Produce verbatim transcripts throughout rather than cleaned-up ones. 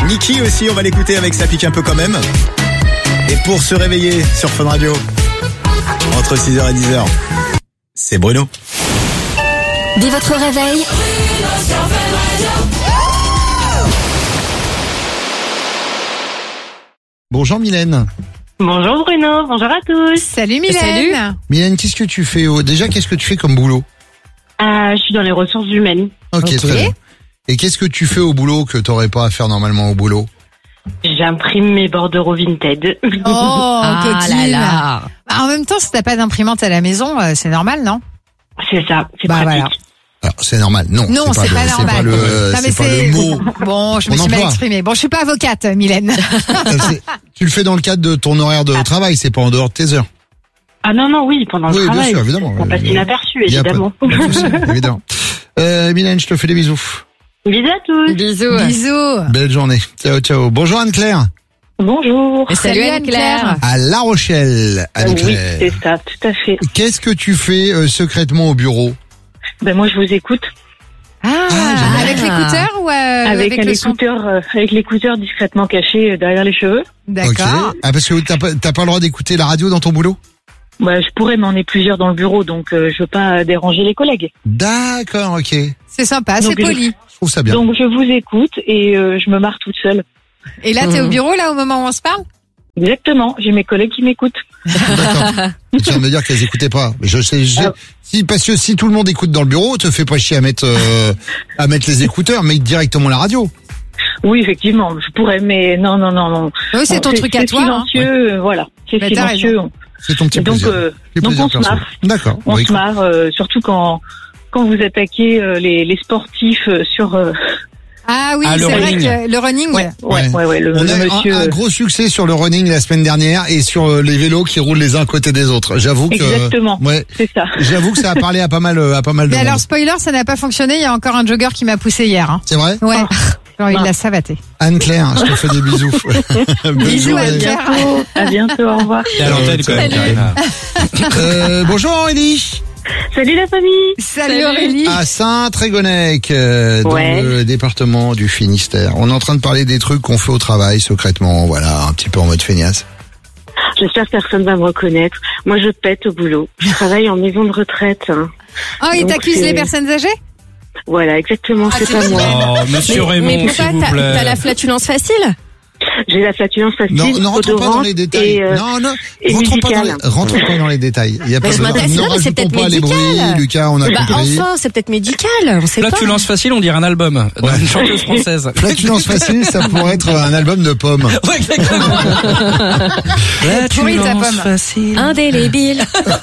Niki aussi, on va l'écouter avec Ça pique un peu quand même. Et pour se réveiller sur Fun Radio, entre six heures et dix heures, c'est Bruno. Dès votre réveil, Bonjour Mylène. Bonjour Bruno, bonjour à tous. Salut Mylène. Salut. Mylène, qu'est-ce que tu fais au... Déjà, qu'est-ce que tu fais comme boulot? Euh, je suis dans les ressources humaines. Ok, Ok. très bien. Et qu'est-ce que tu fais au boulot que t'aurais pas à faire normalement au boulot? J'imprime mes bordereaux Vinted. Oh, Ah coquine. là là. Bah, en même temps, si t'as pas d'imprimante à la maison, euh, c'est normal, non? C'est ça, c'est Bah, pratique. voilà. Alors, c'est normal. Non, Non, c'est le- pas c'est normal. pas le, euh, Non, mais c'est pas le mot. Bon, je me Ton suis mal emploi. exprimée. Bon, je suis pas avocate, Mylène. Euh, c'est- tu le fais dans le cadre de ton horaire de travail, c'est pas en dehors de tes heures. Ah non, non, oui, pendant Oui, le bien travail. sûr, évidemment. Ça passe Euh, inaperçu, Il y a pas- évidemment. pas de souci, évidemment. Euh, Mylène, je te fais des bisous. Bisous à tous. Bisous. Bisous. Belle journée. Ciao, ciao. Bonjour Anne-Claire. Bonjour. Et salut Anne-Claire. À La Rochelle, Oui, Anne-Claire. c'est ça, tout à fait. Qu'est-ce que tu fais euh, secrètement au bureau? Ben moi, je vous écoute Ah, génial. avec l'écouteur ou euh, avec, avec, un le son? écouteur, euh, avec l'écouteur discrètement caché euh, derrière les cheveux. D'accord. Ok. Ah, parce que t'as pas, t'as pas le droit d'écouter la radio dans ton boulot? Bah, je pourrais, mais on est plusieurs dans le bureau, donc euh, je veux pas déranger les collègues. D'accord, ok. Je C'est sympa, c'est Donc, poli. Ah, trouve ça bien. Donc je vous écoute et euh, je me marre toute seule. Et là, t'es Mhm. au bureau, là, au moment où on se parle? Exactement, j'ai mes collègues qui m'écoutent. D'accord. Tu viens de me dire qu'elles écoutaient pas. Mais je sais, je sais- Ah. si, parce que si tout le monde écoute dans le bureau, te fais pas chier à mettre, euh, à mettre les écouteurs, mets directement la radio. Oui, effectivement, je pourrais, mais non, non, non, non. Oui, c'est ton Bon, truc à toi. hein. silencieux, euh, voilà. C'est Bah, t'as silencieux. C'est ton petit Et donc, plaisir. euh, Petit donc plaisir on se perso. marre. D'accord. On Bon, se écoute. marre, euh, surtout quand quand vous attaquez euh, les, les sportifs euh, sur. euh, Ah oui, Ah, le c'est vrai running. que le running. ouais, Ouais. ouais, ouais, ouais, le, On le a eu monsieur. un, un gros succès sur le running la semaine dernière et sur euh, les vélos qui roulent les uns à côté des autres. J'avoue que. Exactement. Ouais. C'est ça. J'avoue que ça a parlé à pas mal, euh, à pas mal de Mais monde. alors, spoiler, ça n'a pas fonctionné. Il y a encore un jogger qui m'a poussé hier. Hein. C'est vrai? Ouais. Alors, il mince. l'a savaté. Anne-Claire, je te fais des bisous. Bonne Bisous, journée. Anne-Claire. Bientôt. À bientôt. Au revoir. T'es à l'antenne quand même, Salut. Karina. Euh, bonjour Aurélie. Salut la famille. Salut Aurélie. À Saint-Trégonec, euh, dans Ouais. le département du Finistère. On est en train de parler des trucs qu'on fait au travail secrètement, voilà, un petit peu en mode feignasse. J'espère que personne va me reconnaître. Moi, je pète au boulot. Je travaille en maison de retraite. hein. Oh, il Donc, t'accuse c'est- les personnes âgées? Voilà, exactement. Ah, c'est c'est pas moi. Oh, monsieur Mais, Raymond, mais s'il pourquoi vous t'as, plaît. t'as la flatulence facile? J'ai la flatulence facile, Non, ne rentrons pas dans odorante les détails. et, euh, non, non, et rentrons pas, dans les, musicale. rentrons pas dans les détails. Il y a pas je besoin. m'intéresse, Ne non, mais c'est rajoutons peut-être pas les bruits, médical. Lucas, on a Bah compris. enfin, c'est peut-être médical, on sait pas. Flatulence facile, on dirait un album d'une chanteuse française. Flatulence facile, ça pourrait être un album de pommes. Ouais, exactement. Pourrie ta pomme. facile. Indélébile.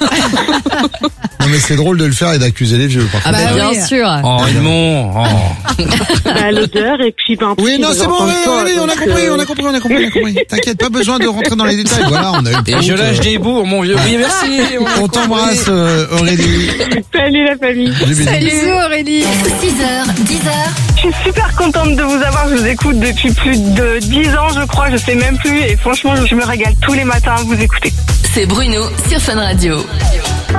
Non mais c'est drôle de le faire et d'accuser les vieux. Par Ah contre. bah, Bah bien oui. sûr. Oh, Edmond. Oh. bah, l'odeur et puis ben. Oui, puis non, vous c'est bon, entendez oui, pas, oui, on a donc, compris, euh, on a compris, on a compris, on a compris. T'inquiète, pas besoin de rentrer dans les détails. Voilà, on a eu le Et point, je euh, lâche des bourgs, mon vieux. Oui, merci. a On t'embrasse, euh, Aurélie. Salut la famille. Des bisous. Bisous Aurélie. six heures, dix heures. Je suis super contente de vous avoir. Je vous écoute depuis plus de dix ans, je crois. Je sais même plus. Et franchement, je me régale tous les matins à vous écouter. C'est Bruno sur Fun Radio.